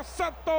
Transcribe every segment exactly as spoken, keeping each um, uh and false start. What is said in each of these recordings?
Santos!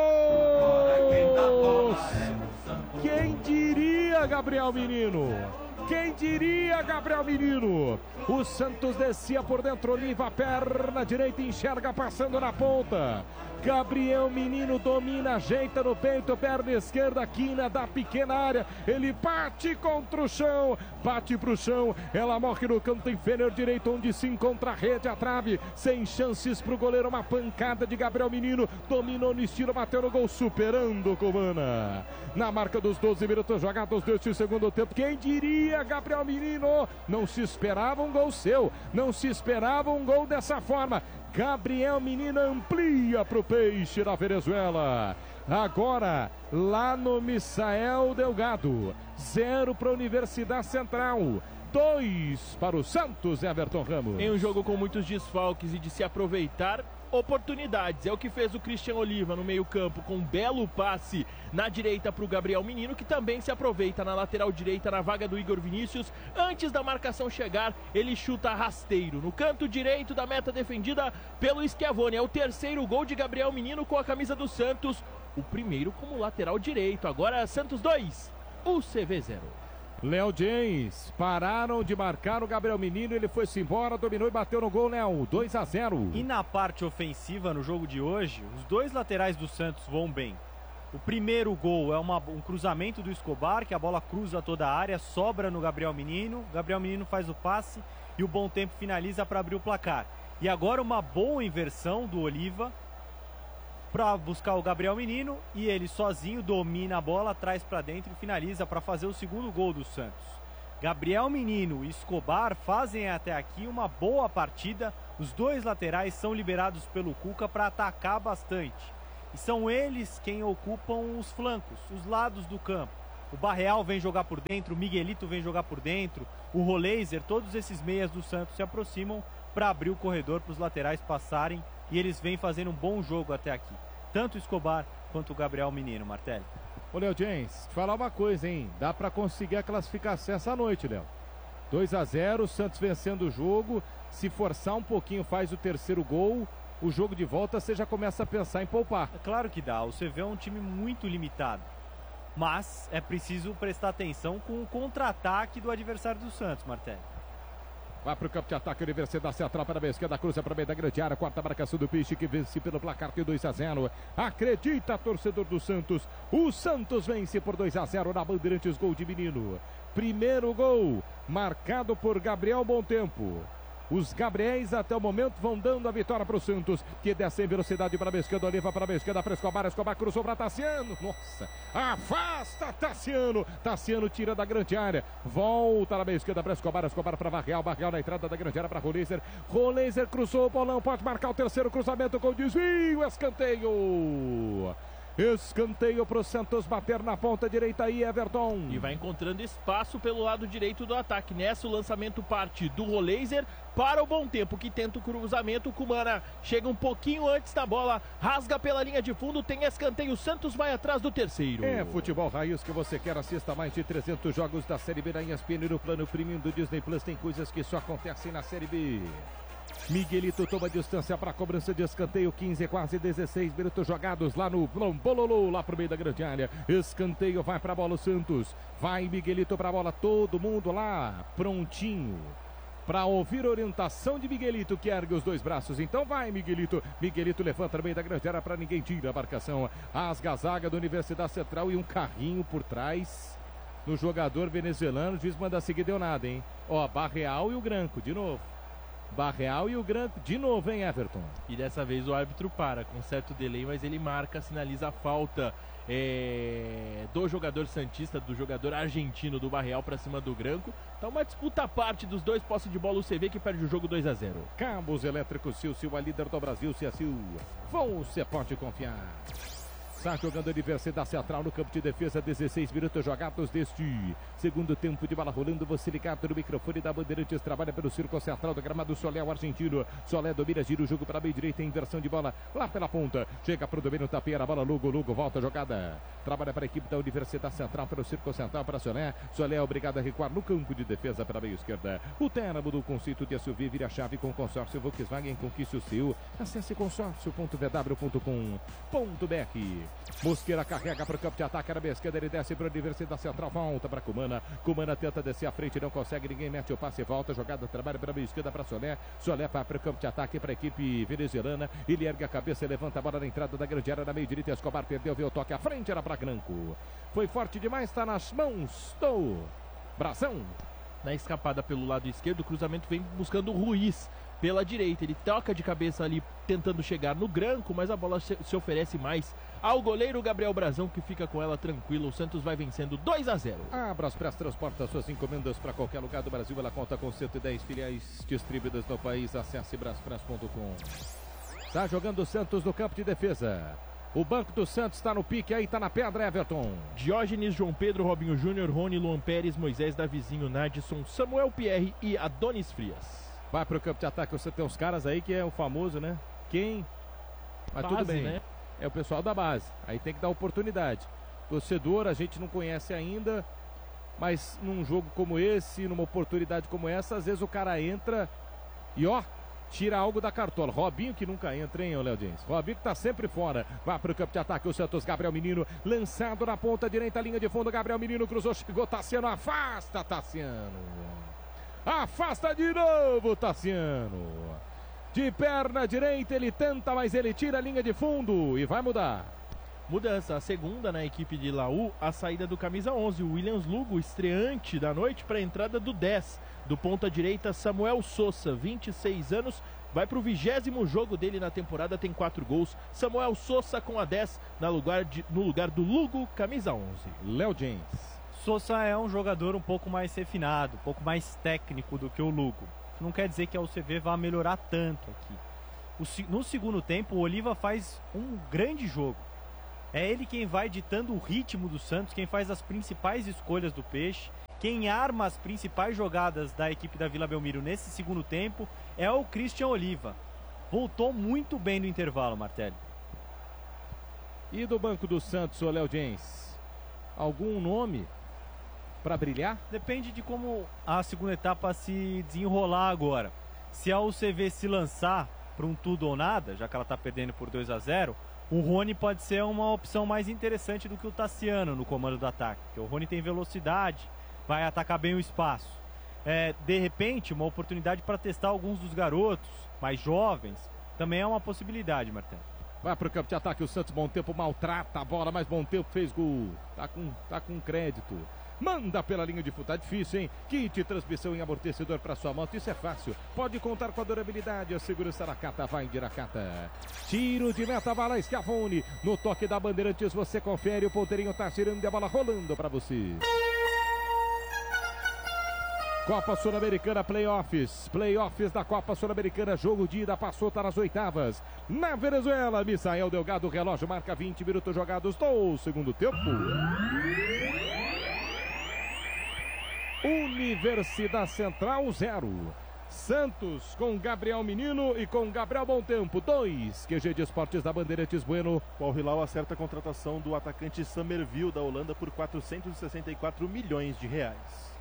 Quem diria, Gabriel Menino? Quem diria, Gabriel Menino? O Santos descia por dentro, limpa a perna direita, enxerga passando na ponta. Gabriel Menino domina, ajeita no peito, perna esquerda, quina da pequena área. Ele bate contra o chão, bate pro chão. Ela morre no canto inferior direito, onde se encontra a rede, a trave. Sem chances pro goleiro, uma pancada de Gabriel Menino. Dominou no estilo, bateu no gol, superando o Cumana. Na marca dos doze minutos jogados deste segundo tempo. Quem diria, Gabriel Menino? Não se esperava um gol seu, não se esperava um gol dessa forma. Gabriel Menino amplia para o Peixe da Venezuela. Agora, lá no Misael Delgado. Zero para a Universidade Central. Dois para o Santos, Everton Ramos. Em um jogo com muitos desfalques e de se aproveitar oportunidades. É o que fez o Christian Oliva no meio campo, com um belo passe na direita para o Gabriel Menino, que também se aproveita na lateral direita, na vaga do Igor Vinícius. Antes da marcação chegar, ele chuta rasteiro no canto direito da meta defendida pelo Schiavone. É o terceiro gol de Gabriel Menino com a camisa do Santos, o primeiro como lateral direito. Agora Santos dois, U C V zero. Léo James, pararam de marcar o Gabriel Menino, ele foi-se embora, dominou e bateu no gol, Léo, dois a zero. E na parte ofensiva, no jogo de hoje, os dois laterais do Santos vão bem. O primeiro gol é uma, um cruzamento do Escobar, que a bola cruza toda a área, sobra no Gabriel Menino, Gabriel Menino faz o passe e o Bom Tempo finaliza para abrir o placar. E agora uma boa inversão do Oliva para buscar o Gabriel Menino, e ele sozinho domina a bola, traz para dentro e finaliza para fazer o segundo gol do Santos. Gabriel Menino e Escobar fazem até aqui uma boa partida. Os dois laterais são liberados pelo Cuca para atacar bastante. E são eles quem ocupam os flancos, os lados do campo. O Barreal vem jogar por dentro, o Miguelito vem jogar por dentro, o Roleiser, todos esses meias do Santos se aproximam para abrir o corredor para os laterais passarem. E eles vêm fazendo um bom jogo até aqui. Tanto o Escobar quanto o Gabriel Menino, Martelli. Ô, Léo James, te falar uma coisa, hein? Dá pra conseguir a classificação essa noite, Léo. dois a zero, Santos vencendo o jogo. Se forçar um pouquinho, faz o terceiro gol. O jogo de volta, você já começa a pensar em poupar. É claro que dá. O C V é um time muito limitado. Mas é preciso prestar atenção com o contra-ataque do adversário do Santos, Martelli. Vai para o campo de ataque, Universidade Central para a esquerda, cruza para o meio da grande área, quarta marcação do Peixe, que vence pelo placar de dois a zero. Acredita, torcedor do Santos, o Santos vence por dois a zero na Bandeirantes, gol de Menino. Primeiro gol, marcado por Gabriel Bom Tempo. Os Gabriéis até o momento vão dando a vitória para o Santos, que desce em velocidade para a esquerda, Oliva para a esquerda, para Escobar, Escobar cruzou para Tassiano, nossa, afasta Tassiano, Tassiano tira da grande área, volta na meia esquerda para Escobar, Escobar para Barreal, Barreal na entrada da grande área para Roleiser, Roleiser cruzou o bolão, pode marcar o terceiro cruzamento com desvio, escanteio. Escanteio para o Santos bater na ponta direita aí, Everton. E vai encontrando espaço pelo lado direito do ataque. Nessa o lançamento parte do Roleiser para o Bom Tempo, que tenta o cruzamento. O Cumana chega um pouquinho antes da bola, rasga pela linha de fundo, tem escanteio. O Santos vai atrás do terceiro. É futebol raiz que você quer. Assista mais de trezentos jogos da Série B da E S P N no plano premium do Disney Plus. Tem coisas que só acontecem na Série B. Miguelito toma distância para a cobrança de escanteio, quinze, quase dezesseis minutos jogados lá no Bololô, lá pro meio da grande área. Escanteio, vai para a bola o Santos. Vai Miguelito para a bola, todo mundo lá prontinho para ouvir a orientação de Miguelito, que ergue os dois braços. Então vai Miguelito, Miguelito levanta no meio da grande área para ninguém tira a marcação. Asga a zaga da Universidade Central e um carrinho por trás no jogador venezuelano. O juiz manda seguir, deu nada, hein? Ó, Barreal e o Branco, de novo. Barreal e o Branco de novo, hein, Everton? E dessa vez o árbitro para, com certo delay, mas ele marca, sinaliza a falta é, do jogador santista, do jogador argentino do Barreal para cima do Branco. Então uma disputa à parte dos dois, posse de bola, o C V que perde o jogo dois a zero. Cabos elétricos Sil, Sil, a líder do Brasil, Sil, Sil. Você pode confiar. Está jogando a Universidade Central no campo de defesa, dezesseis minutos jogados deste segundo tempo de bola rolando. Você ligado no microfone da Bandeirantes, trabalha pelo Círculo Central do gramado. Solé, o argentino. Solé domina, gira o jogo para a meia direita, inversão de bola lá pela ponta. Chega para o domínio, tapeia a bola, Lugo, Lugo, volta a jogada. Trabalha para a equipe da Universidade Central, pelo Círculo Central para Solé. Solé é obrigado a recuar no campo de defesa para a meia esquerda. O Téramo do conceito de S U V vira a chave com o consórcio Volkswagen, conquiste o seu. Acesse consórcio ponto v w ponto com ponto b r. Mosqueira carrega para o campo de ataque, na esquerda ele desce para a Universidade Central, volta para Cumana. Cumana tenta descer à frente, não consegue, ninguém mete o passe e volta. Jogada, trabalha para a meia esquerda para Solé. Solé vai para o campo de ataque para a equipe venezuelana. Ele ergue a cabeça e levanta a bola na entrada da grande área, na meia direita. Escobar perdeu, veio o toque à frente, era para Branco. Foi forte demais, está nas mãos do Brasão. Na escapada pelo lado esquerdo, o cruzamento vem buscando o Ruiz pela direita. Ele toca de cabeça ali, tentando chegar no Branco, mas a bola se, se oferece mais ao goleiro Gabriel Brazão, que fica com ela tranquilo. O Santos vai vencendo dois a zero. A Braspress transporta suas encomendas para qualquer lugar do Brasil. Ela conta com cento e dez filiais distribuídas no país. Acesse braspress ponto com. Está jogando o Santos no campo de defesa. O banco do Santos está no pique, aí está na pedra, Everton. Diógenes, João Pedro, Robinho Júnior, Rony, Luan Pérez, Moisés, Davizinho, Nadson, Samuel Pierre e Adonis Frias. Vai para o campo de ataque, você tem uns caras aí que é o famoso, né? Quem? Mas base, tudo bem, né? É o pessoal da base, aí tem que dar oportunidade. Torcedor, a gente não conhece ainda, mas num jogo como esse, numa oportunidade como essa, às vezes o cara entra e ó, tira algo da cartola. Robinho que nunca entra, hein, Léo Diniz? Robinho que tá sempre fora. Vai para o campo de ataque o Santos. Gabriel Menino lançado na ponta direita, linha de fundo. Gabriel Menino cruzou, chegou. Tassiano afasta, Tassiano. Afasta de novo, Tassiano. De perna direita ele tenta, mas ele tira a linha de fundo e vai mudar. Mudança, a segunda na equipe de Laú, a saída do camisa onze, o Williams Lugo, estreante da noite, para a entrada do dez. Do ponta direita, Samuel Sousa, vinte e seis anos, vai para o vigésimo jogo dele na temporada, tem quatro gols. Samuel Sousa com a dez, no lugar, de, no lugar do Lugo, camisa onze. Léo James. Sousa é um jogador um pouco mais refinado, um pouco mais técnico do que o Lugo. Isso não quer dizer que a U C V vá melhorar tanto aqui. O, no segundo tempo, o Oliva faz um grande jogo. É ele quem vai ditando o ritmo do Santos, quem faz as principais escolhas do Peixe. Quem arma as principais jogadas da equipe da Vila Belmiro nesse segundo tempo é o Christian Oliva. Voltou muito bem no intervalo, Martelli. E do banco do Santos, o Léo James, algum nome para brilhar? Depende de como a segunda etapa se desenrolar agora. Se a U C V se lançar para um tudo ou nada, já que ela está perdendo por dois a zero, o Rony pode ser uma opção mais interessante do que o Tassiano no comando do ataque. Porque o Rony tem velocidade, vai atacar bem o espaço. É, de repente, uma oportunidade para testar alguns dos garotos mais jovens também é uma possibilidade, Martelo. Vai para o campo de ataque, o Santos. Bom Tempo maltrata a bola, mas Bom Tempo fez gol. Tá com, tá com crédito. Manda pela linha de fundo, tá difícil, hein? Kit transmissão em amortecedor para sua moto, isso é fácil. Pode contar com a durabilidade, a segurança da Cata, vai de Iracata. Tiro de meta, bala Schiavone. No toque da Bandeirantes você confere, o ponteirinho tá tirando e a bola rolando para você. Copa Sul-Americana Playoffs, Playoffs da Copa Sul-Americana, jogo de ida, passou, tá nas oitavas. Na Venezuela, Misael Delgado, relógio marca vinte minutos jogados do segundo tempo. Universidade Central zero. Santos com Gabriel Menino e com Gabriel Bom Tempo dois. Q G de Esportes da Bandeirantes Bueno. O Al Hilal acerta a contratação do atacante Summerville da Holanda por quatrocentos e sessenta e quatro milhões de reais.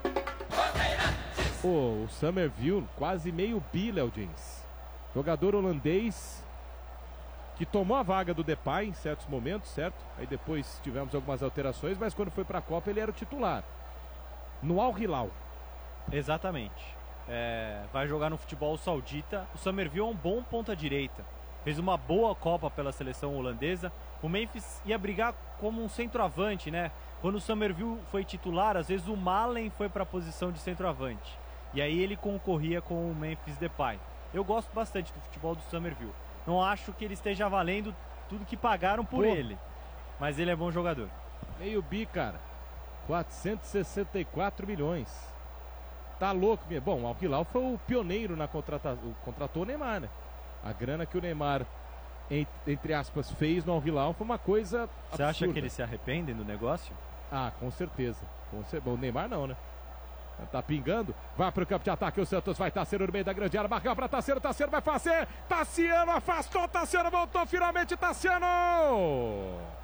Oh, o Summerville, quase meio bi, Léo James. Jogador holandês que tomou a vaga do Depay em certos momentos, certo? Aí depois tivemos algumas alterações, mas quando foi para a Copa ele era o titular. No Al Hilal. Exatamente. É, vai jogar no futebol saudita. O Summerville é um bom ponta-direita. Fez uma boa Copa pela seleção holandesa. O Memphis ia brigar como um centroavante, né? Quando o Summerville foi titular, às vezes o Malen foi para a posição de centroavante. E aí ele concorria com o Memphis Depay. Eu gosto bastante do futebol do Summerville. Não acho que ele esteja valendo tudo que pagaram por Pô. ele. Mas ele é bom jogador. Meio bi, cara. quatrocentos e sessenta e quatro milhões. Tá louco mesmo. Bom, o Al Hilal foi o pioneiro na contratação. Contratou o Neymar, né? A grana que o Neymar entre aspas, fez no Al Hilal foi uma coisa absurda. Você acha que eles se arrependem do negócio? Ah, com certeza. Com cer... Bom, o Neymar não, né? Tá pingando, vai pro campo de ataque, o Santos vai Tassiano no meio da grande área, marcar pra Tassiano, Tassiano vai fazer, Tassiano afastou, Tassiano voltou, finalmente Tassiano!